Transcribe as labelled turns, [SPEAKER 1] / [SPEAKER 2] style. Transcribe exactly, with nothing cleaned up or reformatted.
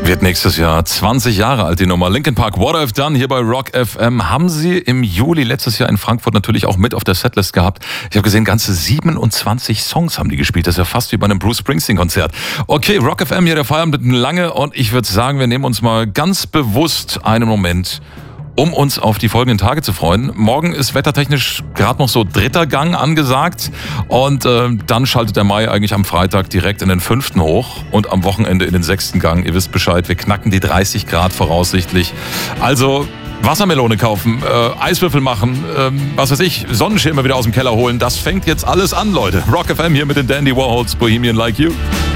[SPEAKER 1] Wird nächstes Jahr zwanzig Jahre alt, die Nummer. Linkin Park, What I've Done, hier bei Rock F M. Haben sie im Juli letztes Jahr in Frankfurt natürlich auch mit auf der Setlist gehabt. Ich habe gesehen, ganze siebenundzwanzig Songs haben die gespielt. Das ist ja fast wie bei einem Bruce Springsteen-Konzert. Okay, Rock F M, hier der Feierabend mit Lange. Und ich würde sagen, wir nehmen uns mal ganz bewusst einen Moment, um uns auf die folgenden Tage zu freuen. Morgen ist wettertechnisch gerade noch so dritter Gang angesagt und äh, dann schaltet der Mai eigentlich am Freitag direkt in den fünften hoch und am Wochenende in den sechsten Gang. Ihr wisst Bescheid, wir knacken die dreißig Grad voraussichtlich. Also Wassermelone kaufen, äh, Eiswürfel machen, äh, was weiß ich, Sonnenschirme wieder aus dem Keller holen. Das fängt jetzt alles an, Leute. Rock F M hier mit den Dandy Warhols, Bohemian Like You.